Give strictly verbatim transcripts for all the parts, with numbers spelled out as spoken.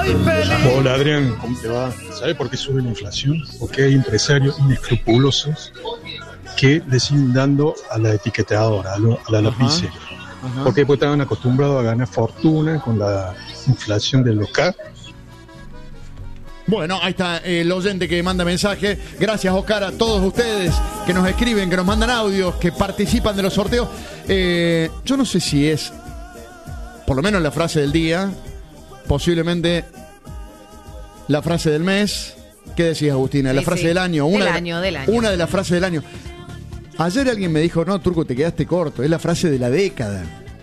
Hola Adrián, ¿cómo te va? ¿Sabe por qué sube la inflación? Porque hay empresarios inescrupulosos que le siguen dando a la etiquetadora, a, lo, a la lapicería. Porque pues, estaban acostumbrados a ganar fortuna con la inflación del local. Bueno, ahí está el oyente que manda mensaje. Gracias, Oscar, a todos ustedes que nos escriben, que nos mandan audios, que participan de los sorteos. Eh, yo no sé si es, por lo menos la frase del día, posiblemente la frase del mes. ¿Qué decís, Agustina? La Sí, frase sí. del año. Una Del de la- año, del año. Una de las frases del año. Ayer alguien me dijo, no, Turco, te quedaste corto. Es la frase de la década.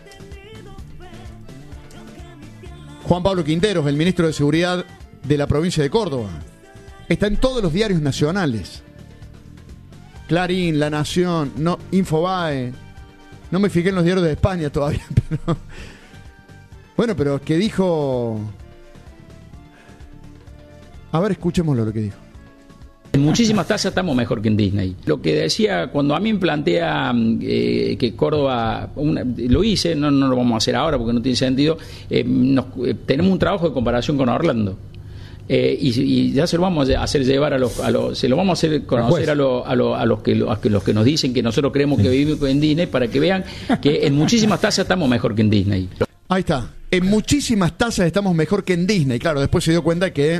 Juan Pablo Quinteros, el ministro de Seguridad de la provincia de Córdoba. Está en todos los diarios nacionales. Clarín, La Nación, no, Infobae. No me fijé en los diarios de España todavía, pero... Bueno, pero que dijo... A ver, escuchémoslo lo que dijo. En muchísimas tasas estamos mejor que en Disney. Lo que decía, cuando a mí me plantea eh, que Córdoba, una, lo hice, no, no lo vamos a hacer ahora porque no tiene sentido, eh, nos, eh, tenemos un trabajo de comparación con Orlando. Eh, y, y ya se lo vamos a hacer llevar a los, a los se lo vamos a hacer conocer a, lo, a, lo, a los que a los que nos dicen que nosotros creemos que vivimos en Disney, para que vean que en muchísimas tasas estamos mejor que en Disney. Ahí está. En muchísimas tasas estamos mejor que en Disney. Claro, después se dio cuenta que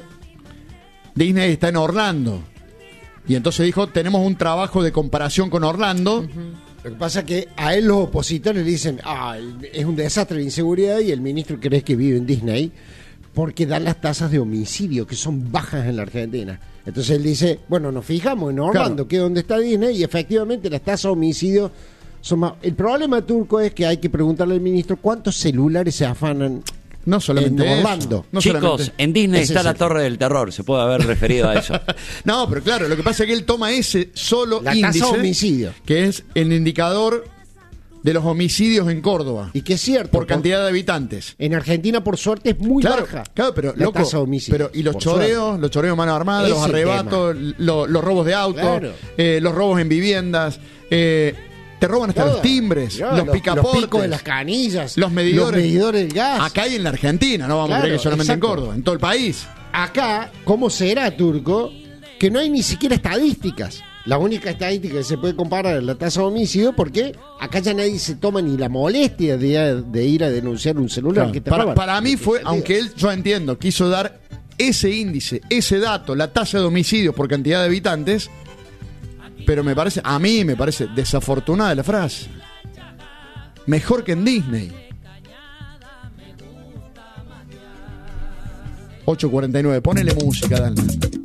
Disney está en Orlando. Y entonces dijo, tenemos un trabajo de comparación con Orlando. Uh-huh. Lo que pasa es que a él los opositores le dicen, ah, es un desastre de inseguridad y el ministro cree que vive en Disney porque dan las tasas de homicidio, que son bajas en la Argentina. Entonces él dice, bueno, nos fijamos en Orlando, claro, que es donde está Disney, y efectivamente las tasas de homicidio son más... El problema, Turco, es que hay que preguntarle al ministro cuántos celulares se afanan. No solamente en Orlando. No Chicos, solamente. en Disney Ese está es la el- Torre del Terror, se puede haber referido a eso. No, pero claro, lo que pasa es que él toma ese solo La índice, tasa de homicidio, que es el indicador de los homicidios en Córdoba, y que es cierto, por cantidad de habitantes. En Argentina, por suerte, es muy Claro, baja. claro, pero la loco, tasa de homicidio, pero y los por choreos, suerte. los choreos mano armada, los Ese arrebatos, lo- los robos de autos, Claro. eh, los robos en viviendas, eh, te roban hasta Todo. los timbres, Claro, los los picaportes, los picos de las canillas, los medidores, los medidores del gas. Acá hay en la Argentina, no vamos Claro, a creer que solamente exacto. en Córdoba, en todo el país. Acá, ¿cómo será, Turco? Que no hay ni siquiera estadísticas. La única estadística que se puede comparar es la tasa de homicidio, porque acá ya nadie se toma ni la molestia de, de ir a denunciar un celular Claro, que te para, roban. para mí fue, aunque él, yo entiendo, quiso dar ese índice, ese dato, la tasa de homicidios por cantidad de habitantes, pero me parece, a mí me parece desafortunada la frase. Mejor que en Disney. ocho cuarenta y nueve, ponele música, dale.